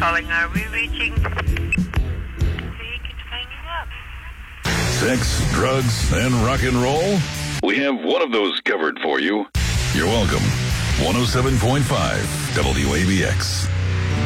calling. Are we reaching? He keeps hanging up. Sex, drugs, and rock and roll? We have one of those covered for you. You're welcome. 107.5 WABX.